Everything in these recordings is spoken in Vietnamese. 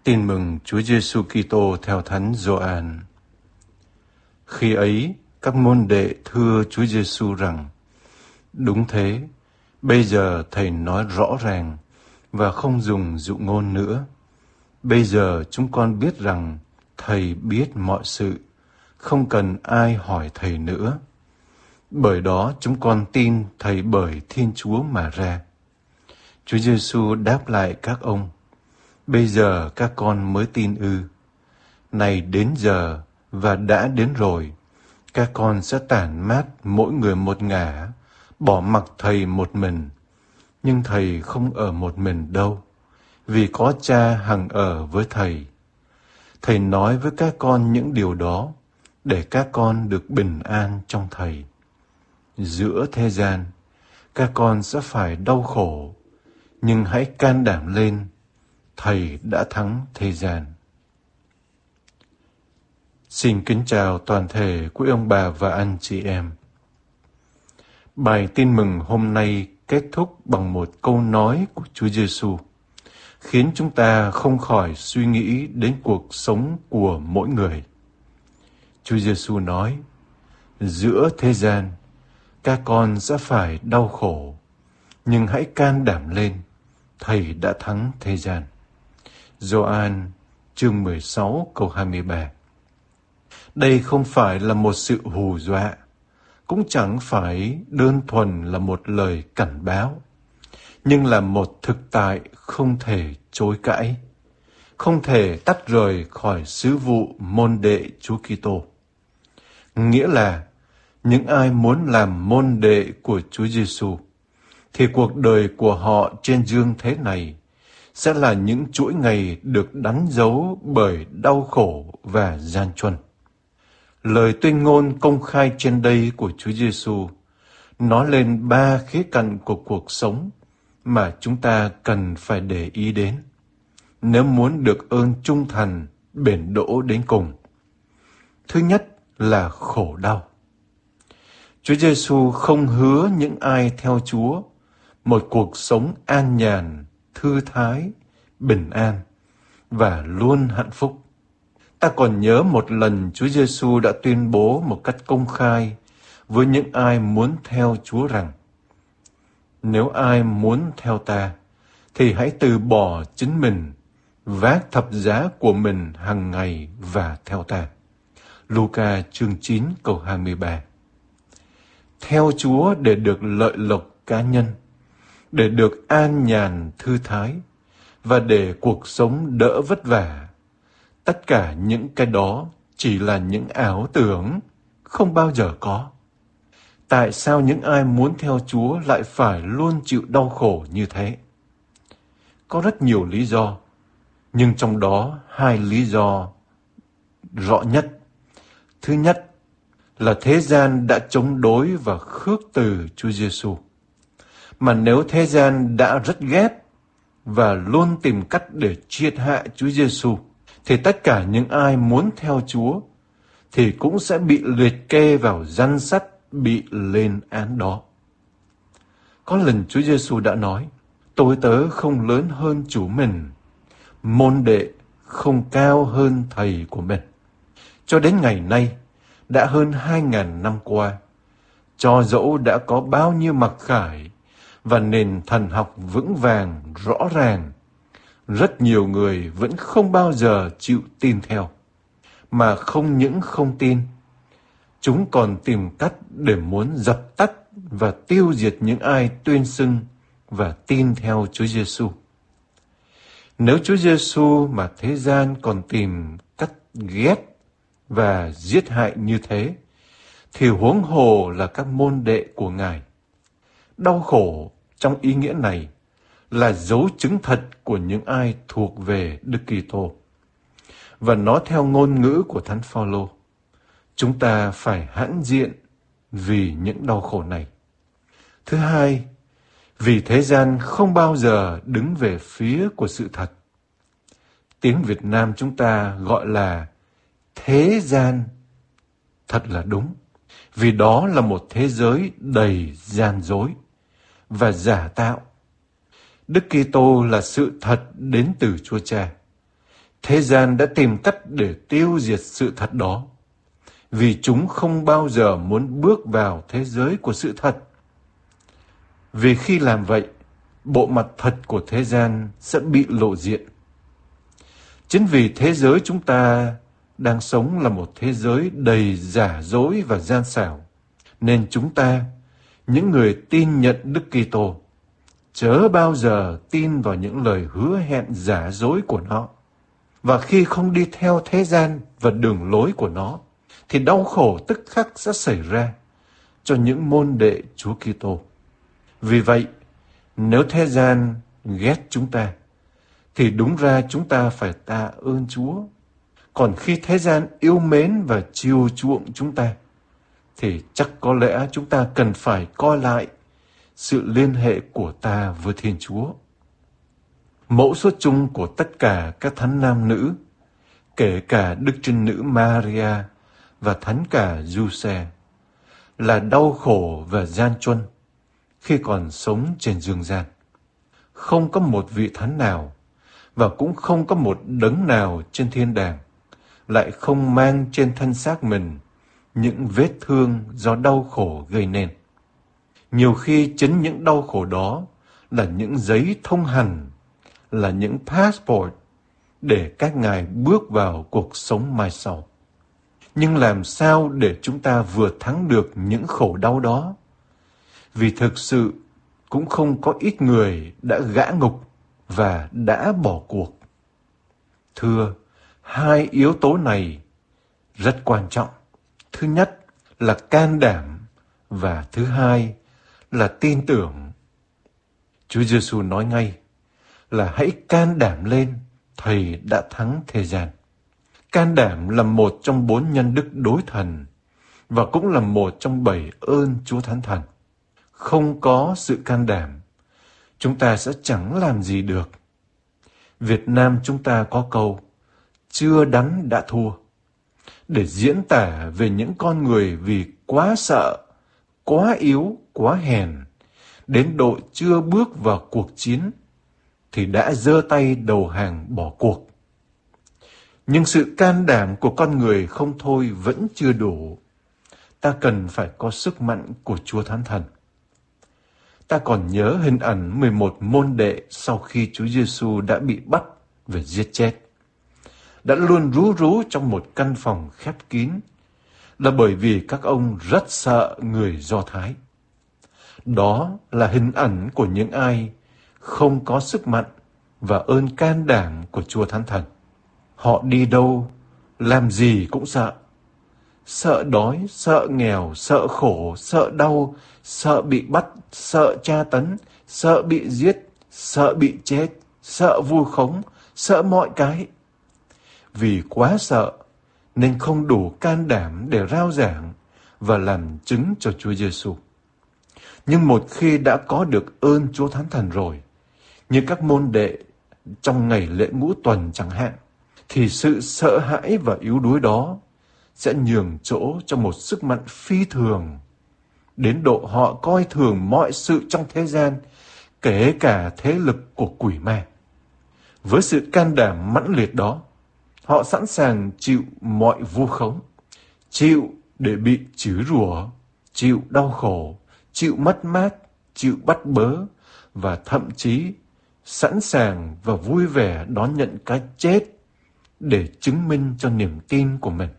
Tin mừng Chúa Giêsu Kitô theo Thánh Gioan. Khi ấy, các môn đệ thưa Chúa Giêsu rằng: Đúng thế, bây giờ Thầy nói rõ ràng và không dùng dụ ngôn nữa. Bây giờ chúng con biết rằng Thầy biết mọi sự, không cần ai hỏi Thầy nữa. Bởi đó chúng con tin Thầy bởi Thiên Chúa mà ra. Chúa Giêsu đáp lại các ông: Bây giờ các con mới tin ư? Này đến giờ và đã đến rồi, các con sẽ tản mát mỗi người một ngả, bỏ mặc Thầy một mình. Nhưng Thầy không ở một mình đâu, vì có Cha hằng ở với Thầy. Thầy nói với các con những điều đó, để các con được bình an trong Thầy. Giữa thế gian, các con sẽ phải đau khổ, nhưng hãy can đảm lên, Thầy đã thắng thế gian. Xin kính chào toàn thể quý ông bà và anh chị em. Bài tin mừng hôm nay kết thúc bằng một câu nói của Chúa Giêsu, khiến chúng ta không khỏi suy nghĩ đến cuộc sống của mỗi người. Chúa Giêsu nói: Giữa thế gian, các con sẽ phải đau khổ, nhưng hãy can đảm lên, Thầy đã thắng thế gian. Gioan chương 16 câu 23. Đây không phải là một sự hù dọa, cũng chẳng phải đơn thuần là một lời cảnh báo, nhưng là một thực tại không thể chối cãi, không thể tách rời khỏi sứ vụ môn đệ Chúa Kitô. Nghĩa là những ai muốn làm môn đệ của Chúa Giêsu thì cuộc đời của họ trên dương thế này sẽ là những chuỗi ngày được đánh dấu bởi đau khổ và gian truân. Lời tuyên ngôn công khai trên đây của Chúa Giêsu nói lên 3 khía cạnh của cuộc sống mà chúng ta cần phải để ý đến nếu muốn được ơn trung thành bền đỗ đến cùng. Thứ nhất là khổ đau. Chúa Giêsu không hứa những ai theo Chúa một cuộc sống an nhàn, thư thái, bình an và luôn hạnh phúc. Ta còn nhớ một lần Chúa Giêsu đã tuyên bố một cách công khai với những ai muốn theo Chúa rằng: Nếu ai muốn theo ta, thì hãy từ bỏ chính mình, vác thập giá của mình hàng ngày và theo ta. Luca chương 9 câu 23. Theo Chúa để được lợi lộc cá nhân, để được an nhàn thư thái và để cuộc sống đỡ vất vả. Tất cả những cái đó chỉ là những ảo tưởng, không bao giờ có. Tại sao những ai muốn theo Chúa lại phải luôn chịu đau khổ như thế? Có rất nhiều lý do, nhưng trong đó 2 lý do rõ nhất. Thứ nhất là thế gian đã chống đối và khước từ Chúa Giêsu. Mà nếu thế gian đã rất ghét và luôn tìm cách để triệt hạ Chúa Giêsu, thì tất cả những ai muốn theo Chúa thì cũng sẽ bị liệt kê vào danh sách bị lên án đó. Có lần Chúa Giêsu đã nói: Tôi tớ không lớn hơn chủ mình, môn đệ không cao hơn thầy của mình. Cho đến ngày nay, đã hơn 2.000 năm qua, cho dẫu đã có bao nhiêu mặc khải và nền thần học vững vàng, rõ ràng, rất nhiều người vẫn không bao giờ chịu tin theo. Mà không những không tin, chúng còn tìm cách để muốn dập tắt và tiêu diệt những ai tuyên xưng và tin theo Chúa Giêsu. Nếu Chúa Giêsu mà thế gian còn tìm cách ghét và giết hại như thế, thì huống hồ là các môn đệ của Ngài. Đau khổ trong ý nghĩa này là dấu chứng thật của những ai thuộc về Đức Kitô. Và nói theo ngôn ngữ của Thánh Phaolô, chúng ta phải hãnh diện vì những đau khổ này. Thứ hai, vì thế gian không bao giờ đứng về phía của sự thật. Tiếng Việt Nam chúng ta gọi là thế gian, thật là đúng, vì đó là một thế giới đầy gian dối và giả tạo. Đức Kitô là sự thật đến từ Chúa Cha. Thế gian đã tìm cách để tiêu diệt sự thật đó, vì chúng không bao giờ muốn bước vào thế giới của sự thật. Vì khi làm vậy, bộ mặt thật của thế gian sẽ bị lộ diện. Chính vì thế giới chúng ta đang sống là một thế giới đầy giả dối và gian xảo, nên chúng ta, những người tin nhận Đức Kitô, chớ bao giờ tin vào những lời hứa hẹn giả dối của nó. Và khi không đi theo thế gian và đường lối của nó, thì đau khổ tức khắc sẽ xảy ra cho những môn đệ Chúa Kitô. Vì vậy, nếu thế gian ghét chúng ta, thì đúng ra chúng ta phải tạ ơn Chúa. Còn khi thế gian yêu mến và chiều chuộng chúng ta, thì chắc có lẽ chúng ta cần phải coi lại sự liên hệ của ta với Thiên Chúa. Mẫu số chung của tất cả các thánh nam nữ, kể cả Đức Trinh Nữ Maria và Thánh cả Giuse, là đau khổ và gian truân khi còn sống trên dương gian. Không có một vị thánh nào và cũng không có một đấng nào trên thiên đàng lại không mang trên thân xác mình những vết thương do đau khổ gây nên. Nhiều khi chính những đau khổ đó là những giấy thông hành, là những passport để các ngài bước vào cuộc sống mai sau. Nhưng làm sao để chúng ta vượt thắng được những khổ đau đó? Vì thực sự cũng không có ít người đã gã ngục và đã bỏ cuộc. Thưa, hai yếu tố này rất quan trọng. Thứ nhất là can đảm và thứ hai là tin tưởng. Chúa Giêsu nói ngay là hãy can đảm lên, Thầy đã thắng thế gian. Can đảm là một trong 4 nhân đức đối thần và cũng là một trong 7 ơn Chúa Thánh Thần. Không có sự can đảm, chúng ta sẽ chẳng làm gì được. Việt Nam chúng ta có câu chưa đánh đã thua, để diễn tả về những con người vì quá sợ, quá yếu, quá hèn, đến độ chưa bước vào cuộc chiến, thì đã giơ tay đầu hàng bỏ cuộc. Nhưng sự can đảm của con người không thôi vẫn chưa đủ. Ta cần phải có sức mạnh của Chúa Thánh Thần. Ta còn nhớ hình ảnh 11 môn đệ sau khi Chúa Giêsu đã bị bắt và giết chết. Đã luôn rú rú trong một căn phòng khép kín, là bởi vì các ông rất sợ người Do Thái. Đó là hình ảnh của những ai không có sức mạnh và ơn can đảm của Chúa Thánh Thần. Họ đi đâu, làm gì cũng sợ. Sợ đói, sợ nghèo, sợ khổ, sợ đau, sợ bị bắt, sợ tra tấn, sợ bị giết, sợ bị chết, sợ vu khống, sợ mọi cái. Vì quá sợ nên không đủ can đảm để rao giảng và làm chứng cho Chúa Giêsu. Nhưng một khi đã có được ơn Chúa Thánh Thần rồi, như các môn đệ trong ngày lễ Ngũ Tuần chẳng hạn, thì sự sợ hãi và yếu đuối đó sẽ nhường chỗ cho một sức mạnh phi thường, đến độ họ coi thường mọi sự trong thế gian, kể cả thế lực của quỷ ma. Với sự can đảm mãnh liệt đó, họ sẵn sàng chịu mọi vu khống, chịu để bị chửi rủa, chịu đau khổ, chịu mất mát, chịu bắt bớ và thậm chí sẵn sàng và vui vẻ đón nhận cái chết để chứng minh cho niềm tin của mình.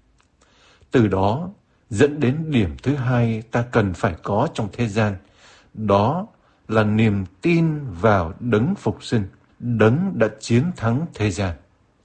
Từ đó dẫn đến điểm thứ hai ta cần phải có trong thế gian, đó là niềm tin vào đấng phục sinh, đấng đã chiến thắng thế gian.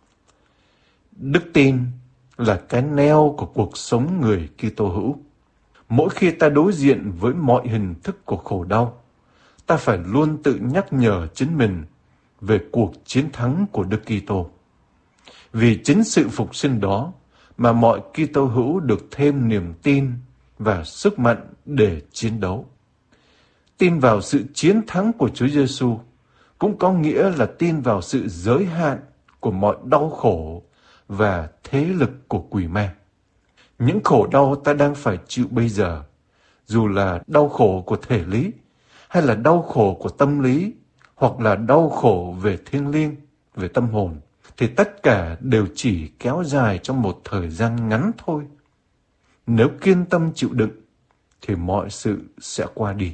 Đức tin là cái neo của cuộc sống người Kitô hữu. Mỗi khi ta đối diện với mọi hình thức của khổ đau, ta phải luôn tự nhắc nhở chính mình về cuộc chiến thắng của Đức Kitô. Vì chính sự phục sinh đó mà mọi Kitô hữu được thêm niềm tin và sức mạnh để chiến đấu. Tin vào sự chiến thắng của Chúa Giêsu cũng có nghĩa là tin vào sự giới hạn của mọi đau khổ và thế lực của quỷ ma. Những khổ đau ta đang phải chịu bây giờ, dù là đau khổ của thể lý, hay là đau khổ của tâm lý, hoặc là đau khổ về thiêng liêng, về tâm hồn, thì tất cả đều chỉ kéo dài trong một thời gian ngắn thôi. Nếu kiên tâm chịu đựng thì mọi sự sẽ qua đi.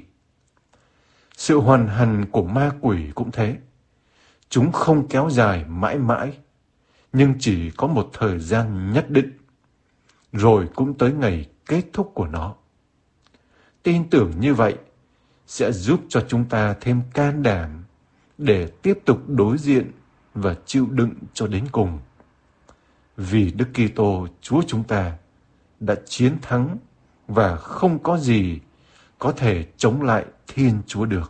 Sự hoàn hành của ma quỷ cũng thế. Chúng không kéo dài mãi mãi, nhưng chỉ có một thời gian nhất định, rồi cũng tới ngày kết thúc của nó. Tin tưởng như vậy sẽ giúp cho chúng ta thêm can đảm để tiếp tục đối diện và chịu đựng cho đến cùng. Vì Đức Kitô Chúa chúng ta đã chiến thắng và không có gì có thể chống lại Thiên Chúa được.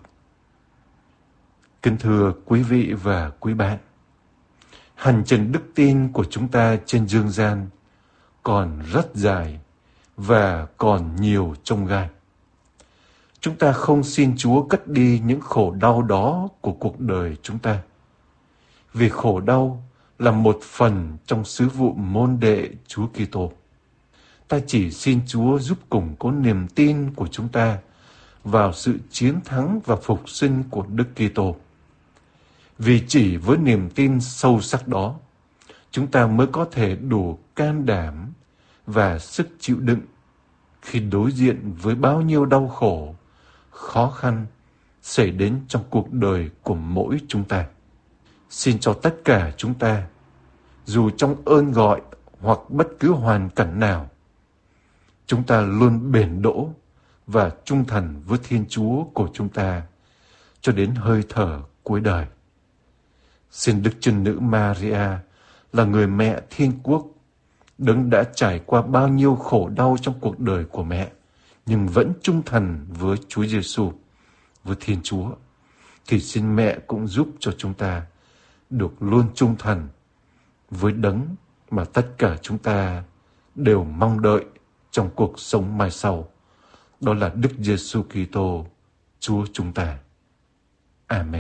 Kính thưa quý vị và quý bạn, hành trình đức tin của chúng ta trên dương gian còn rất dài và còn nhiều chông gai. Chúng ta không xin Chúa cất đi những khổ đau đó của cuộc đời chúng ta, vì khổ đau là một phần trong sứ vụ môn đệ Chúa Kitô. Ta chỉ xin Chúa giúp củng cố niềm tin của chúng ta vào sự chiến thắng và phục sinh của Đức Kitô. Vì chỉ với niềm tin sâu sắc đó, chúng ta mới có thể đủ can đảm và sức chịu đựng khi đối diện với bao nhiêu đau khổ, khó khăn xảy đến trong cuộc đời của mỗi chúng ta. Xin cho tất cả chúng ta, dù trong ơn gọi hoặc bất cứ hoàn cảnh nào, chúng ta luôn bền đỗ và trung thành với Thiên Chúa của chúng ta cho đến hơi thở cuối đời. Xin Đức Trinh Nữ Maria là người mẹ Thiên Quốc, Đấng đã trải qua bao nhiêu khổ đau trong cuộc đời của mẹ, nhưng vẫn trung thành với Chúa Giêsu, với Thiên Chúa, thì xin mẹ cũng giúp cho chúng ta được luôn trung thành với Đấng mà tất cả chúng ta đều mong đợi trong cuộc sống mai sau. Đó là Đức Giêsu Kitô, Chúa chúng ta. Amen.